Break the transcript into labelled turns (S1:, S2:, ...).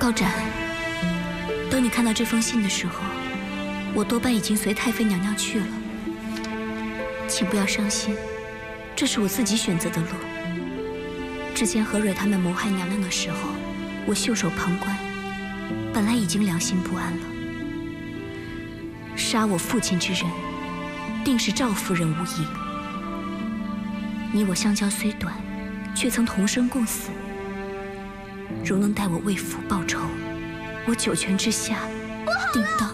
S1: 高展，等你看到这封信的时候，我多半已经随太妃娘娘去了。请不要伤心，这是我自己选择的路。之前何蕊他们谋害娘娘的时候，我袖手旁观，本来已经良心不安了。杀我父亲之人，定是赵夫人无疑。你我相交虽短，却曾同生共死。如能代我为父报仇，我九泉之下定当。